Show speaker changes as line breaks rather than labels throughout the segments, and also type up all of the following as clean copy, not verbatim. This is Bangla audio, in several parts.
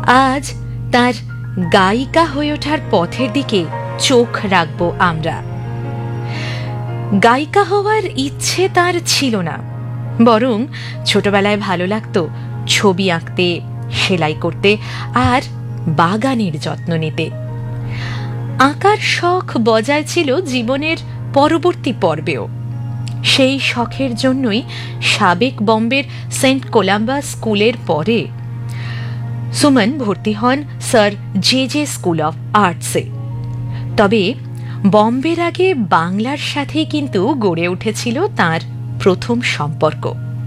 আজ তার গায়িকা হয়ে ওঠার পথের দিকে চোখ রাখব আমরা। গায়িকা হওয়ার ইচ্ছে তার ছিল না, বরং ছোটবেলায় ভালো লাগতো ছবি আঁকতে, সেলাই করতে আর বাগানের যত্ন নিতে। আঁকার শখ বজায় ছিল জীবনের পরবর্তী পর্বেও। সেই শখের জন্যই সাবেক বম্বের সেন্ট কোলাম্বাস স্কুলের পরে সুমন ভর্তি হন স্যার জে স্কুল অফ আর্টসে। তবে বম্বের আগে বাংলার সাথেই কিন্তু গড়ে উঠেছিল তার প্রথম সম্পর্ক।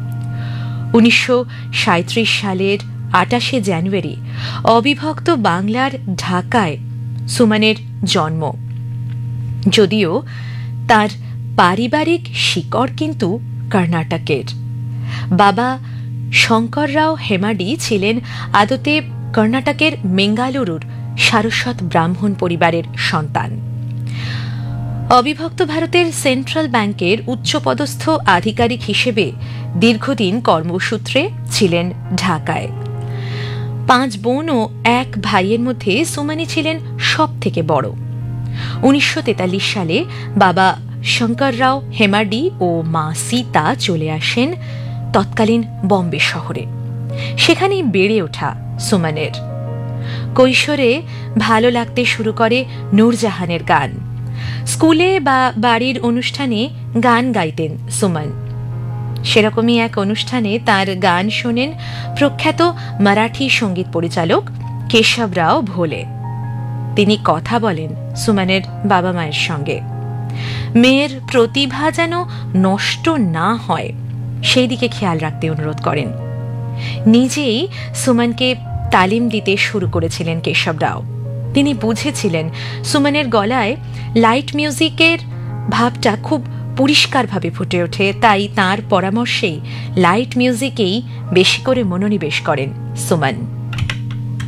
1937 সালের 28শে জানুয়ারি অবিভক্ত বাংলার ঢাকায় সুমনের জন্ম। যদিও তার পারিবারিক শিকড় কিন্তু কর্ণাটকের। বাবা শঙ্কররাও হেমাডি ছিলেন আদতে কর্ণাটকের মেঙ্গালুরুর সারস্বত ব্রাহ্মণ পরিবারের সন্তান। অবিভক্ত ভারতের সেন্ট্রাল ব্যাংকের উচ্চপদস্থ আধিকারিক হিসেবে দীর্ঘদিন কর্মসূত্রে ছিলেন ঢাকায়। 5 বোন ও 1 ভাইয়ের মধ্যে সুমনই ছিলেন সব থেকে বড়। 1943 সালে বাবা শঙ্কররাও হেমাডি ও মা সীতা চলে আসেন তৎকালীন বম্বে শহরে। সেখানেই বেড়ে ওঠা সুমনের। কৈশোরে ভালো লাগতে শুরু করে নূরজাহানের গান। স্কুলে বা বাড়ির অনুষ্ঠানে গান গাইতেন সুমন। সেরকমই এক অনুষ্ঠানে তার গান শোনেন প্রখ্যাত মারাঠি সঙ্গীত পরিচালক কেশবরাও ভোলে। তিনি কথা বলেন সুমনের বাবা মায়ের সঙ্গে। মেয়ের প্রতিভা যেন নষ্ট না হয় সেই দিকে খেয়াল রাখতে অনুরোধ করেন। নিজেই সুমনকে তালিম দিতে শুরু করেছিলেন কেশবরাও। তিনি বুঝেছিলেন সুমনের গলায় লাইট মিউজিকের ভাবটা খুব পরিষ্কারভাবে ফুটে ওঠে, তাই তাঁর পরামর্শেই লাইট মিউজিকেই বেশি করে মনোনিবেশ করেন সুমন।